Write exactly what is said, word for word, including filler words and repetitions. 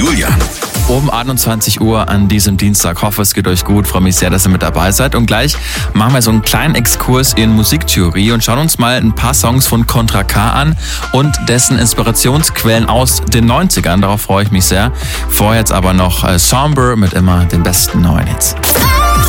Julian. Um einundzwanzig Uhr an diesem Dienstag. Hoffe, es geht euch gut. Freue mich sehr, dass ihr mit dabei seid. Und gleich machen wir so einen kleinen Exkurs in Musiktheorie und schauen uns mal ein paar Songs von Contra K an und dessen Inspirationsquellen aus den neunzigern. Darauf freue ich mich sehr. Vorher jetzt aber noch äh, Somber mit immer den besten neuen Hits.